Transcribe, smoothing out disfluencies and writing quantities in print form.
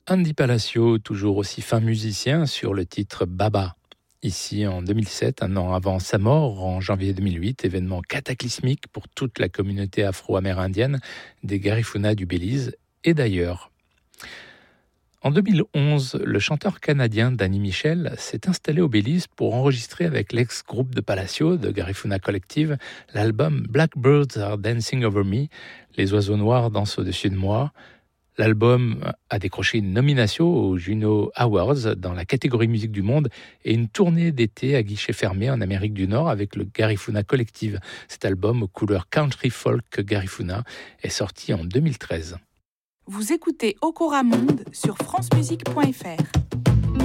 Andy Palacio, toujours aussi fin musicien, sur le titre Baba. Ici en 2007, un an avant sa mort, en janvier 2008, événement cataclysmique pour toute la communauté afro-amérindienne des Garifuna du Belize et d'ailleurs. En 2011, le chanteur canadien Danny Michel s'est installé au Belize pour enregistrer avec l'ex-groupe de Palacio, de Garifuna Collective, l'album Blackbirds Are Dancing Over Me, Les oiseaux noirs dansent au-dessus de moi. L'album a décroché une nomination aux Juno Awards dans la catégorie musique du monde et une tournée d'été à guichet fermé en Amérique du Nord avec le Garifuna Collective. Cet album aux couleurs country folk Garifuna est sorti en 2013. Vous écoutez Okora Monde sur francemusique.fr.